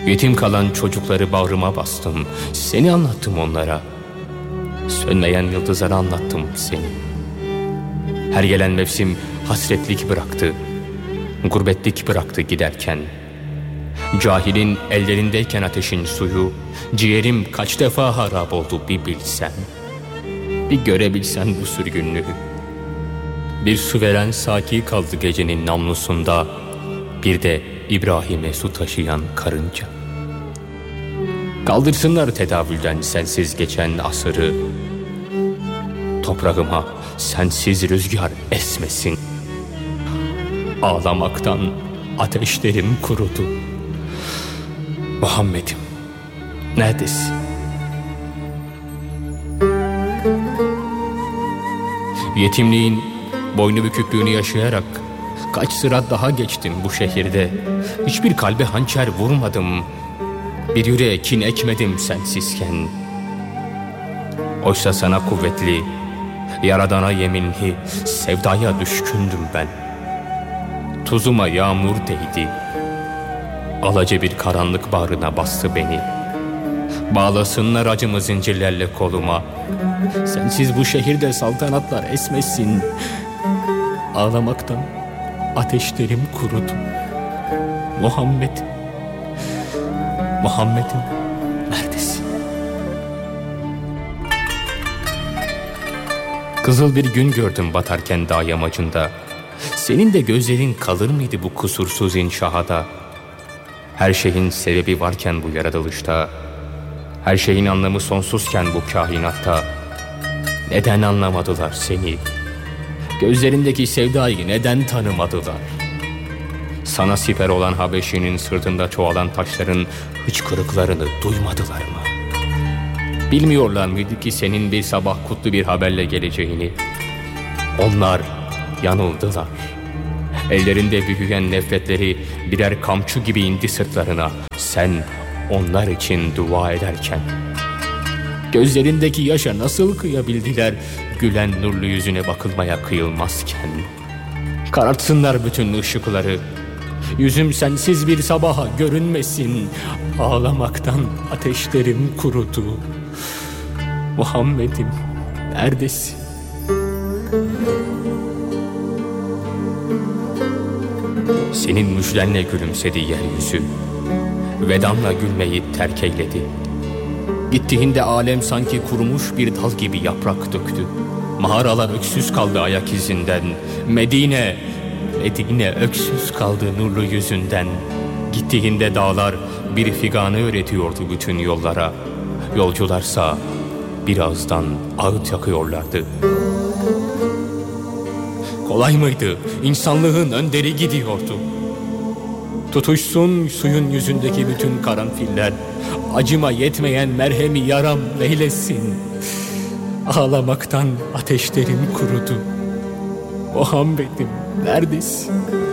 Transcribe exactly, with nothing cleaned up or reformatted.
Yetim kalan çocukları bağrıma bastım. Seni anlattım onlara. Sönmeyen yıldızlara anlattım seni. Her gelen mevsim hasretlik bıraktı. Gurbetlik bıraktı giderken. Cahilin ellerindeyken ateşin suyu, ciğerim kaç defa harap oldu bir bilsen. Bir görebilsen bu sürgünlüğü. Bir su veren Saki kaldı gecenin namlusunda, bir de İbrahim'e su taşıyan karınca. Kaldırsınlar tedavülden sensiz geçen asırı. Toprağıma sensiz rüzgar esmesin. Ağlamaktan ateşlerim kurudu. Muhammed'im, neredesin? Yetimliğin boynu büküklüğünü yaşayarak kaç sıra daha geçtim bu şehirde. Hiçbir kalbe hançer vurmadım. Bir yüreğe kin ekmedim sensizken. Oysa sana kuvvetli, Yaradana yeminli, sevdaya düşkündüm ben. Tuzuma yağmur değdi. Alaca bir karanlık bağrına bastı beni. Bağlasınlar acımı zincirlerle koluma. Sensiz bu şehirde saltanatlar esmesin. Ağlamaktan ateşlerim kurudu. Muhammed, Muhammed'im neredesin? Kızıl bir gün gördüm batarken dağ yamacında. Senin de gözlerin kalır mıydı bu kusursuz inşahada? Her şeyin sebebi varken bu yaratılışta, her şeyin anlamı sonsuzken bu kainatta, neden anlamadılar seni? Gözlerindeki sevdayı neden tanımadılar? Sana siper olan Habeşi'nin sırtında çoğalan taşların hıçkırıklarını duymadılar mı? Bilmiyorlar mıydı ki senin bir sabah kutlu bir haberle geleceğini? Onlar yanıldılar. Ellerinde büyüyen nefretleri birer kamçı gibi indi sırtlarına. Sen onlar için dua ederken. Gözlerindeki yaşa nasıl kıyabildiler, gülen nurlu yüzüne bakılmaya kıyılmazken? Karartsınlar bütün ışıkları. Yüzüm sensiz bir sabaha görünmesin. Ağlamaktan ateşlerim kurudu. Muhammed'im neredesin? Senin müjdenle gülümsedi yeryüzü. Vedanla gülmeyi terk eyledi. Gittiğinde alem sanki kurumuş bir dal gibi yaprak döktü. Mağaralar öksüz kaldı ayak izinden. Medine, Medine öksüz kaldı nurlu yüzünden. Gittiğinde dağlar bir figanı öğretiyordu bütün yollara. Yolcularsa bir ağızdan ağıt yakıyorlardı. Kolay mıydı? İnsanlığın önderi gidiyordu. Tutuşsun suyun yüzündeki bütün karanfiller. Acıma yetmeyen merhemi yaram eylesin. Ağlamaktan ateşlerim kurudu. Muhammed'im neredesin?